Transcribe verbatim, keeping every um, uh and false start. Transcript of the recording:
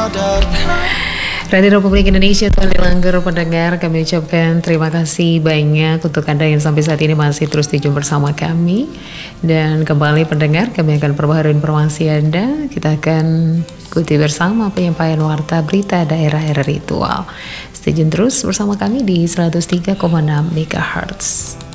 Radio Republik Indonesia, Tuan Langgar pendengar, kami ucapkan terima kasih banyak untuk Anda yang sampai saat ini masih terus setuju bersama kami. Dan kembali pendengar, kami akan perbaharui informasi Anda. Kita akan ikuti bersama penyampaian warta berita daerah R R I Tual. Stay tune terus bersama kami di seratus tiga koma enam megahertz.